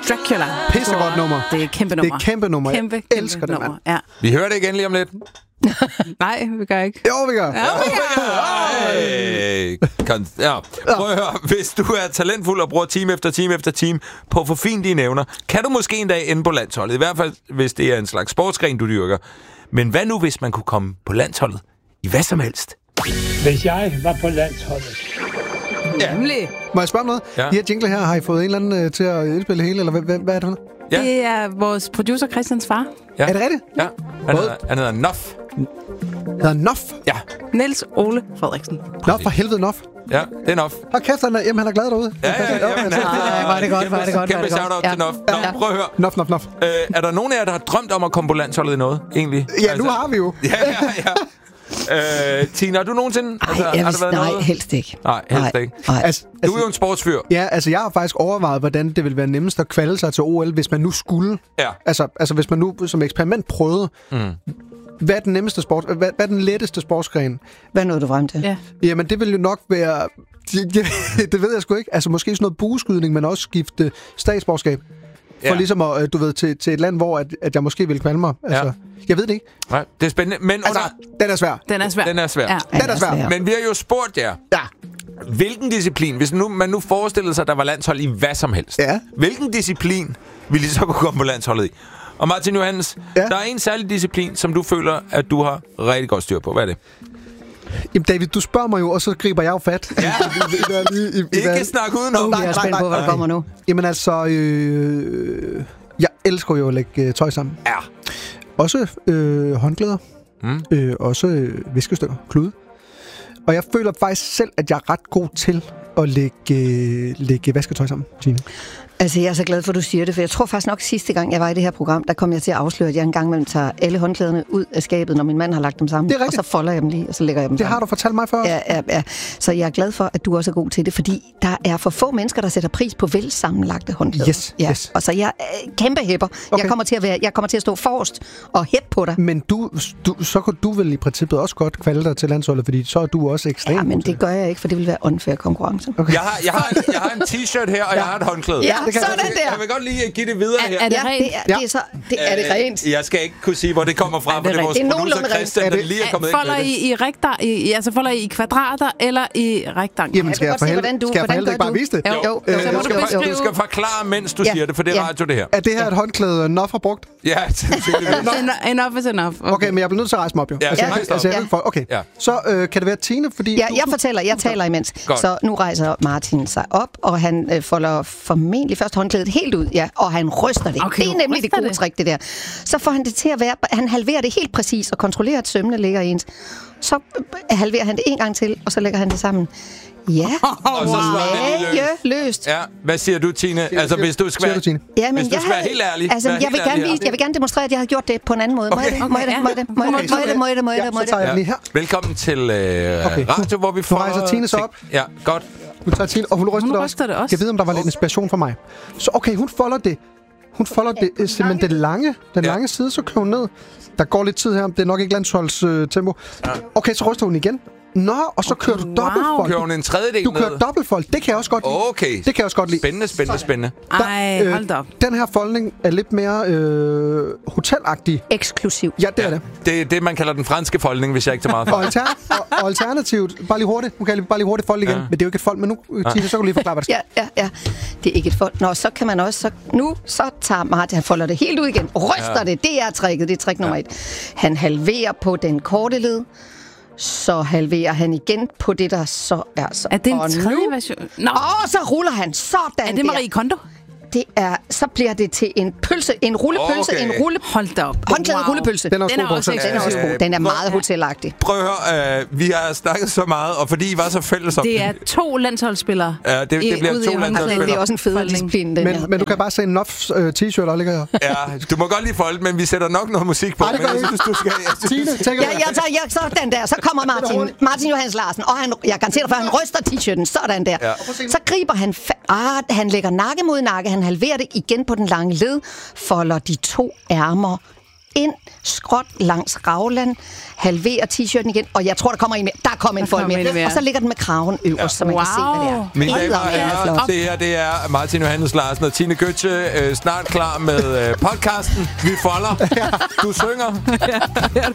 Dracula. Pissegodt nummer. Det er et kæmpe nummer. Det er kæmpe nummer. Kæmpe elsker det, mand. Ja. Vi hører det igen lige om lidt. Nej, vi gør ikke. Jo, vi gør. Ja. Prøv at høre. Hvis du er talentfuld og bruger time efter time efter time på at forfine dine evner, kan du måske en dag ende på landsholdet. I hvert fald, hvis det er en slags sportsgren, du dyrker. Men hvad nu, hvis man kunne komme på landsholdet i hvad som helst? Hvis jeg var på landsholdet. Ja. Må jeg spørge noget? Ja. De her jingler her, har I fået en eller anden til at indspille hele, eller hvad er det for noget? Ja. Det er vores producer Christians far. Ja. Er det rigtigt? Ja. Han hedder Nof. Hedder Nof? Ja. Niels Ole Frederiksen. Nof, for helvede Nof. Ja, det er Nof. Hold kæft, han er glad derude. Ja, var det godt, var det godt. Kæmpe shout-out til Nof. Nå, prøv at høre. Nof. Er der nogen af jer, der har drømt om at komme på landsholdet i noget, egentlig? Ja, nu har vi jo. Ja. Tina, har du nogensinde... Nej, helst ikke. Nej, helst ikke. Du er jo en sportsfyr. Ja, altså jeg har faktisk overvejet, hvordan det ville være nemmest at kvalde sig til OL, hvis man nu skulle. Ja. Altså hvis man nu som eksperiment prøvede. Hvad er den nemmeste sport? Hvad er den letteste sportsgren? Hvad nåede du frem til? Ja. Jamen, det vil jo nok være... det ved jeg sgu ikke. Altså måske sådan noget bueskydning, men også skifte statsborgerskab. For ligesom at, du ved, til et land, hvor at jeg måske vil kvalme mig. Altså, jeg ved det ikke. Nej, det er spændende. Men altså, den er svær. Den er svær. Den er svær. Men vi har jo spurgt jer. Ja. Hvilken disciplin, hvis man nu forestillede sig, at der var landshold i hvad som helst. Ja. Hvilken disciplin ville I så kunne komme på landsholdet i? Og Martin Johans, der er en særlig disciplin, som du føler, at du har rigtig godt styr på. Hvad er det? Jamen David, du spørger mig jo, og så griber jeg jo fat. Ja. Ikke snak udenom. Jeg er spændt på, hvad der kommer nu. Jamen altså, jeg elsker jo at lægge tøj sammen. Ja. Også håndklæder. Også viskestykker, klude. Og jeg føler faktisk selv, at jeg er ret god til at lægge vasketøj sammen, Tine. Altså, jeg er så glad for, at du siger det, for jeg tror faktisk nok, sidste gang, jeg var i det her program, der kom jeg til at afsløre, at jeg engang imellem tager alle håndklæderne ud af skabet, når min mand har lagt dem sammen. Og så folder jeg dem lige, og så lægger jeg dem sammen. Det har du fortalt mig før. Ja. Så jeg er glad for, at du også er god til det, fordi der er for få mennesker, der sætter pris på vel sammenlagte håndklæder. Yes. Og så jeg er kæmpe hæpper. Okay. Jeg kommer til at stå forrest og hæppe på dig. Men så kunne du vel i princippet også godt kvalde dig til landsholdet, fordi så er du også ekstremt. Ja, men det gør jeg ikke, for det vil være unfair konkurrence. Okay. Jeg har en t-shirt her, og jeg har et håndklæde. Ja, sådan der. Jeg vil godt lige give det videre her. Er det rent? Er det rent? Jeg skal ikke kunne sige, hvor det kommer fra, for det er vores producer Christian, der lige er kommet ind med det. Folder I i kvadrater eller i rektangler? Jamen, skal jeg for helvede ikke bare vise det? Jo. Du skal forklare, mens du siger det, for det er radio, det her. Er det her et håndklæde, Nof har brugt? Ja, enough is enough. Okay, men jeg bliver nødt til at rejse mig op, jo. Okay, så kan det være Tine, fordi... Ja, jeg taler imens. Så nu rejser Martin sig op, og han folder formentlig først håndklædet helt ud, og han ryster det. Okay, det er nemlig det gode trick, det der. Så får han det til at være... Han halverer det helt præcis og kontrollerer, at sømmene ligger i ens. Så halverer han det en gang til, og så lægger han det sammen. Ja, og så slår det løst. Ja, hvad siger du, Tine? Altså, hvis du skal være, helt ærlig. Altså, jeg vil gerne demonstrere, at jeg har gjort det på en anden måde. Må jeg det? Velkommen til radio, hvor vi får... Nu rejser Tine så op. Ja, godt. Nu tager Tine, og hun ryster det også. Jeg ved, om der var lidt inspiration for mig. Så okay, hun folder det. Hun folder det simpelthen den lange side, så kører hun ned. Der går lidt tid her, det er nok ikke landsholdstempo. Okay, så ryster hun igen. Nå, og så kører du dobbeltfold. Kører hun en tredjedel Du kører dobbeltfold. Det kan jeg også godt lide. Okay. Det kan jeg også godt lide. Spændende. Ej, hold da op. Den her foldning er lidt mere hotelagtig. Eksklusiv. Ja, det er det. Det er det, man kalder den franske foldning, hvis jeg ikke tager meget for. Og alternativt, bare lige hurtigt. Nu kan jeg bare lige hurtigt folde igen. Men det er jo ikke et fold, men nu, Tine, så kan du lige forklare, hvad det skal. Ja. Det er ikke et fold. Nå, så kan man også... Så tager Martin, han folder det helt ud igen. Ryster det. Det er tricket. Det er trick nummer 1. Han halverer på den korte led. Så halverer han igen på det, der så er så. Er det en tredje version? Nå, så ruller han sådan der. Er det Marie Kondo? Det er, så bliver det til en pølse, en rullepølse, Hold da op. Håndklædet rullepølse. Den er også god. Den er meget hotelagtig. Prøv at høre, vi har snakket så meget, og fordi I var så fælles om det er 2 landsholdsspillere. Ja, det bliver 2 landsholdsspillere. Det er også en fed disciplin. Men du kan bare se en Nofs t-shirt, der ligger her. Ja, du må godt lige folde, men vi sætter nok noget musik på. Nej, det gør jeg ikke. Du skal. Jeg sådan der. Så kommer Martin Johans Larsen, og jeg garanterer dig for, at han ryster t-shirten. Sådan der. Så griber han... Han lægger nakke mod nakke. Han halverer det igen på den lange led, folder de 2 ærmer ind, skråt langs Ragland, halverer t-shirten igen, og jeg tror, der kommer en mere. Der kommer en fold mere. Og så ligger den med kraven øverst, så man kan se, hvad det er. Mine damer og herrer, det her, det er Martin Johannes Larsen og Tine Gøtzsche, snart klar med podcasten. Vi folder. Du synger.